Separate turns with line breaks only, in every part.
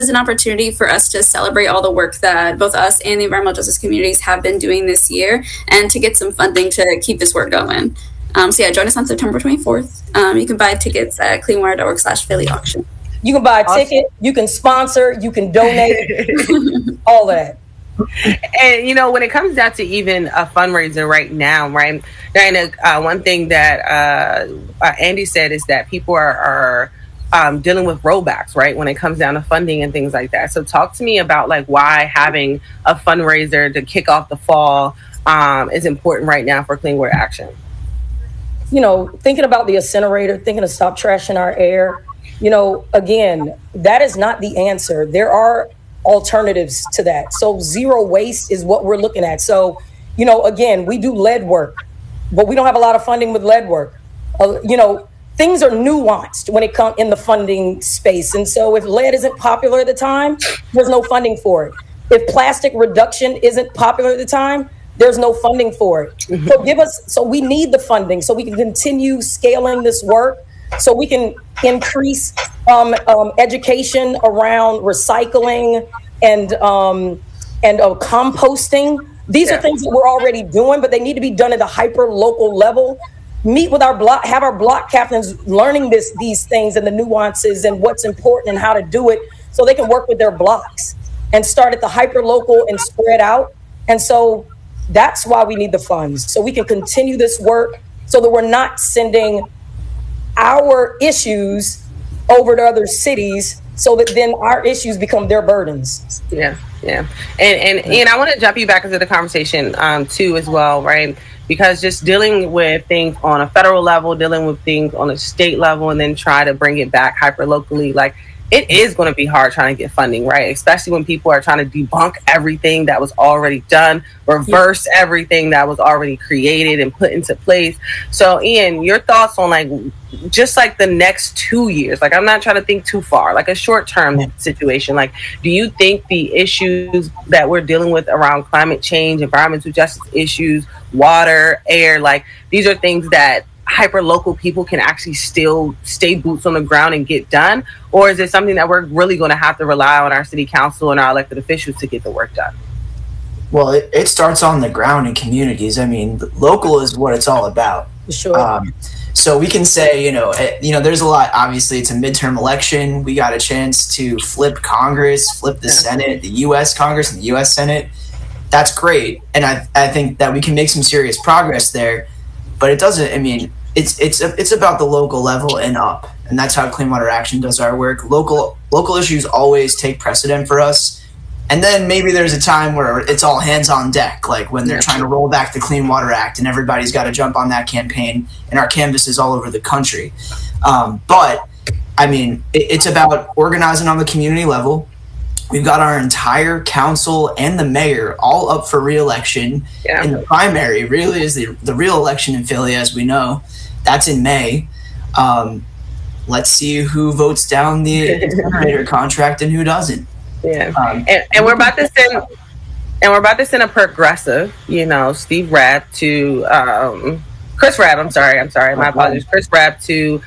is an opportunity for us to celebrate all the work that both us and the environmental justice communities have been doing this year, and to get some funding to keep this work going. So yeah, join us on September 24th. You can buy tickets at cleanwater.org/Philly auction.
You can buy a ticket, you can sponsor, you can donate, all that.
And, you know, when it comes down to even a fundraiser right now, right, Diana, one thing that Andy said is that people are dealing with rollbacks, right, when it comes down to funding and things like that. So talk to me about, like, why having a fundraiser to kick off the fall is important right now for Clean Water Action.
You know, thinking about the incinerator, thinking of Stop Trashing Our Air, you know, again, that is not the answer. There are alternatives to that. So zero waste is what we're looking at. So, you know, again, we do lead work, but we don't have a lot of funding with lead work. You know, things are nuanced when it comes in the funding space. And so if lead isn't popular at the time, there's no funding for it. If plastic reduction isn't popular at the time, there's no funding for it. So we need the funding so we can continue scaling this work, so we can increase education around recycling and composting. These are things that we're already doing, but they need to be done at a hyper local level. Meet with our block, have our block captains learning these things and the nuances and what's important and how to do it, so they can work with their blocks and start at the hyper local and spread out. And so that's why we need the funds, so we can continue this work, so that we're not sending our issues over to other cities, so that then our issues become their burdens.
Yeah. And I want to jump you back into the conversation too as well, right? Because just dealing with things on a federal level, dealing with things on a state level, and then try to bring it back hyper locally, like, it is going to be hard trying to get funding, right? Especially when people are trying to debunk everything that was already done, reverse everything that was already created and put into place. So, Ian, your thoughts on, like, just like the next 2 years? Like, I'm not trying to think too far, like a short-term situation. Like, do you think the issues that we're dealing with around climate change, environmental justice issues, water, air, like, these are things that hyper local people can actually still stay boots on the ground and get done? Or is it something that we're really going to have to rely on our city council and our elected officials to get the work done?
Well, it starts on the ground in communities. I mean, local is what it's all about.
Sure.
So we can say, there's a lot. Obviously, it's a midterm election. We got a chance to flip Congress, flip the Senate, the U.S. Congress and the U.S. Senate. That's great. And I think that we can make some serious progress there. But it doesn't, I mean, it's about the local level and up. And that's how Clean Water Action does our work. Local issues always take precedent for us. And then maybe there's a time where it's all hands on deck, like when they're trying to roll back the Clean Water Act and everybody's got to jump on that campaign, and our canvases all over the country. But, I mean, it's about organizing on the community level. We've got our entire council and the mayor all up for re-election. In the primary really is the real election in Philly, as we know. That's in May. Let's see who votes down the incinerator contract and who doesn't.
And we're about to send a progressive, Steve Rabb to Chris Rabb. I'm sorry. My apologies. Chris Rabb to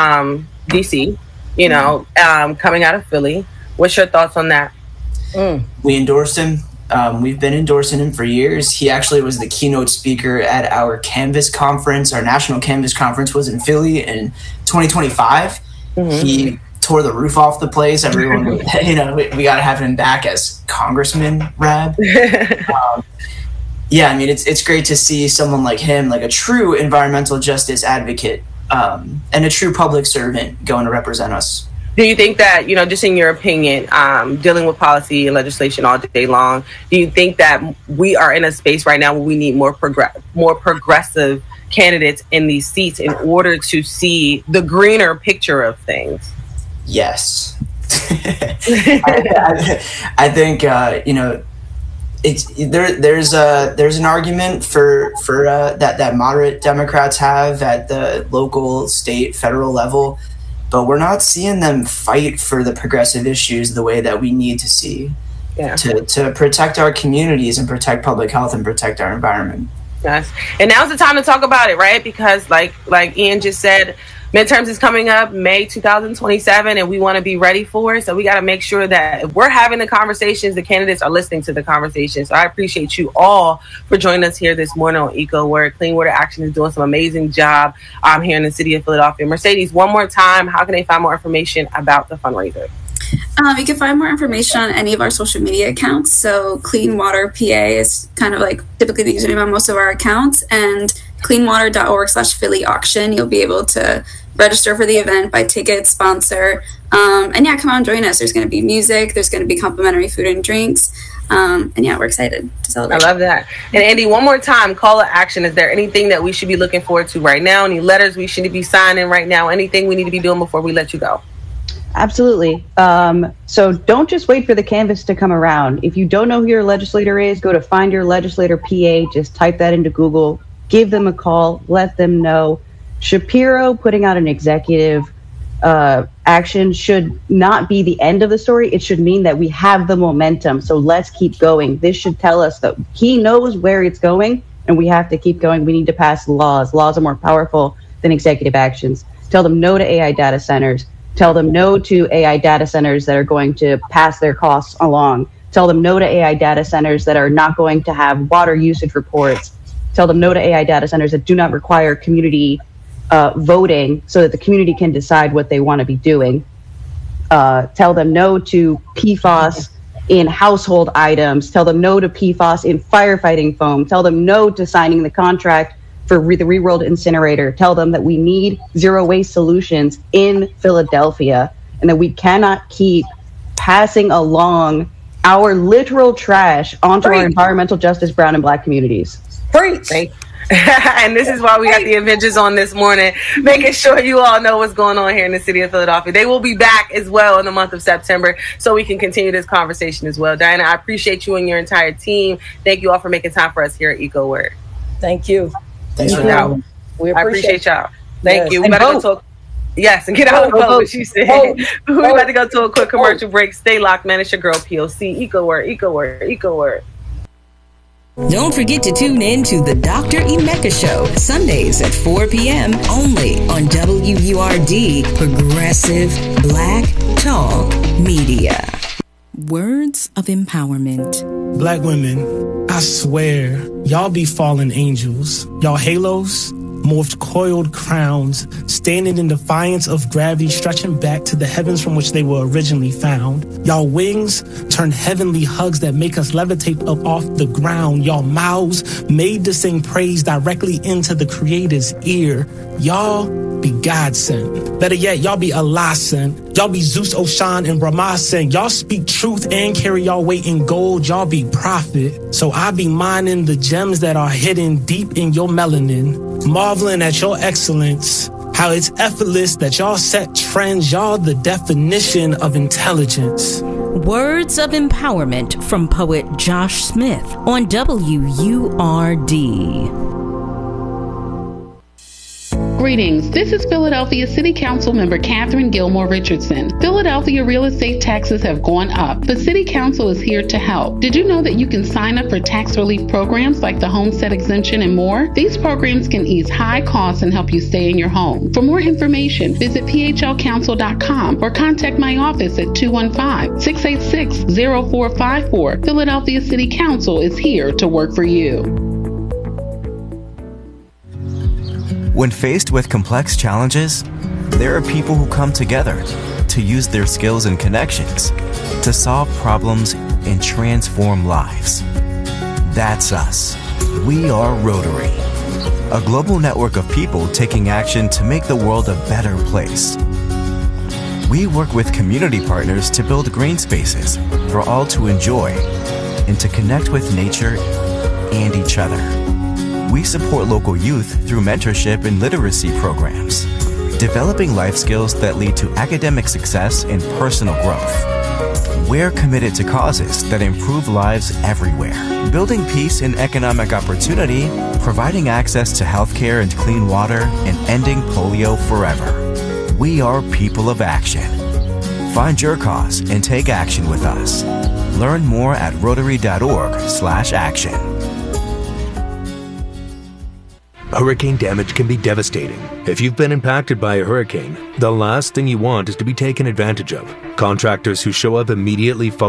DC. Coming out of Philly. What's your thoughts on that?
We endorsed him. We've been endorsing him for years. He actually was the keynote speaker at our Canvas conference. Our national Canvas conference was in Philly in 2025. He tore the roof off the place. Everyone, we got to have him back as Congressman Rabb. I mean, it's great to see someone like him, like a true environmental justice advocate, and a true public servant going to represent us.
Do you think that, just in your opinion, dealing with policy and legislation all day long, do you think that we are in a space right now where we need more progressive candidates in these seats in order to see the greener picture of things?
Yes. I think, there's an argument for that moderate Democrats have at the local, state, federal level. But we're not seeing them fight for the progressive issues the way that we need to see to protect our communities and protect public health and protect our environment.
Yes. And now's the time to talk about it, right? Because like Ian just said, Midterms is coming up May 2027, and we want to be ready for it. So we got to make sure that if we're having the conversations, the candidates are listening to the conversations. So I appreciate you all for joining us here this morning on EcoWord. Clean Water Action is doing some amazing job here in the city of Philadelphia. Mercedes, one more time, how can they find more information about the fundraiser?
You can find more information on any of our social media accounts. So Clean Water PA is kind of like typically the username on most of our accounts, and cleanwater.org/Philly auction. You'll be able to register for the event, buy tickets, sponsor, and yeah, come out and join us. There's going to be music, there's going to be complimentary food and drinks, and yeah, we're excited to celebrate.
I love that. And Andy, one more time, call to action. Is there anything that we should be looking forward to right now? Any letters we should be signing right now? Anything we need to be doing before we let you go?
Absolutely. So don't just wait for the canvas to come around. If you don't know who your legislator is, go to Find Your Legislator PA. Just type that into Google. Give them a call. Let them know. Shapiro putting out an executive action should not be the end of the story. It should mean that we have the momentum. So let's keep going. This should tell us that he knows where it's going, and we have to keep going. We need to pass laws. Laws are more powerful than executive actions. Tell them no to AI data centers. Tell them no to AI data centers that are going to pass their costs along. Tell them no to AI data centers that are not going to have water usage reports. Tell them no to AI data centers that do not require community voting so that the community can decide what they want to be doing. Tell them no to PFAS in household items. Tell them no to PFAS in firefighting foam. Tell them no to signing the contract for the Reworld incinerator. Tell them that we need zero waste solutions in Philadelphia, and that we cannot keep passing along our literal trash onto our environmental justice, brown and black communities.
Preach.
And this is why we got the Avengers on this morning, making sure you all know what's going on here in the city of Philadelphia. They will be back as well in the month of September, so we can continue this conversation as well. Diana, I appreciate you and your entire team. Thank you all for making time for us here at EcoWord.
Thank you.
Thanks for
having
We
I appreciate y'all. Thank you. We
And
better go talk. Yes, and get out and vote, what you said. We're about to go to a quick commercial break. Stay locked, man. It's your girl, POC. EcoWord, EcoWord, EcoWord.
Don't forget to tune in to the Dr. Emeka Show, Sundays at 4 p.m. only on WURD, Progressive Black Talk Media. Words of empowerment.
Black women, I swear, y'all be fallen angels. Y'all halos, morphed coiled crowns, standing in defiance of gravity, stretching back to the heavens from which they were originally found. Y'all wings turn heavenly hugs that make us levitate up off the ground. Y'all mouths made to sing praise directly into the Creator's ear. Y'all be God sent. Better yet, y'all be Allah sent. Y'all be Zeus, Oshan, and Brahma sent. Y'all speak truth and carry y'all weight in gold. Y'all be prophet. So I be mining the gems that are hidden deep in your melanin, marveling at your excellence, how it's effortless that y'all set trends. Y'all the definition of intelligence.
Words of empowerment from poet Josh Smith on WURD.
Greetings. This is Philadelphia City Council member Catherine Gilmore Richardson. Philadelphia real estate taxes have gone up, but City Council is here to help. Did you know that you can sign up for tax relief programs like the homestead exemption and more? These programs can ease high costs and help you stay in your home. For more information, visit phlcouncil.com or contact my office at 215-686-0454. Philadelphia City Council is here to work for you.
When faced with complex challenges, there are people who come together to use their skills and connections to solve problems and transform lives. That's us. We are Rotary, a global network of people taking action to make the world a better place. We work with community partners to build green spaces for all to enjoy and to connect with nature and each other. We support local youth through mentorship and literacy programs, developing life skills that lead to academic success and personal growth. We're committed to causes that improve lives everywhere, building peace and economic opportunity, providing access to healthcare and clean water, and ending polio forever. We are people of action. Find your cause and take action with us. Learn more at Rotary.org/action.
Hurricane damage can be devastating. If you've been impacted by a hurricane, the last thing you want is to be taken advantage of. Contractors who show up immediately follow